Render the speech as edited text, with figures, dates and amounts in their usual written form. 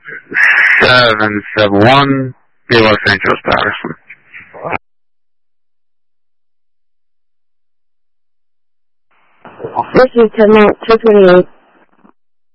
771, be Los Angeles, Patterson. This is 228.